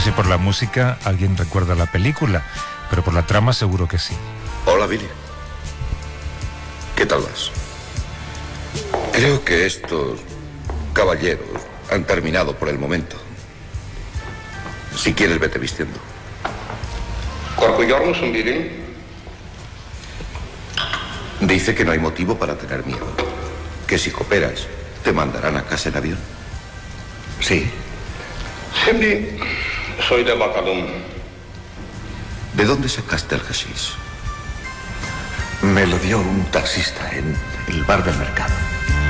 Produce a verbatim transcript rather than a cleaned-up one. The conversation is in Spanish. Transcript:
si por la música alguien recuerda la película, pero por la trama seguro que sí. Hola, Billy. ¿Qué tal vas? Creo que estos caballeros han terminado por el momento. Si quieres, vete vistiendo. Dice que no hay motivo para tener miedo. Que si cooperas, te mandarán a casa en avión. Sí. Henry, soy de Bacalón. ¿De dónde sacaste el hashish? Me lo dio un taxista en el bar del mercado.